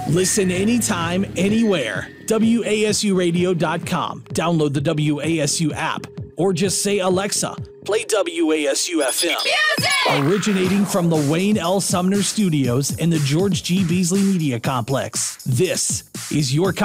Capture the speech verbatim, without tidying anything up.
Listen anytime, anywhere. W A S U radio dot com. Download the W A S U app or just say, Alexa, play W A S U F M. Music! Originating from the Wayne L. Sumner Studios in the George G. Beasley Media Complex. This is your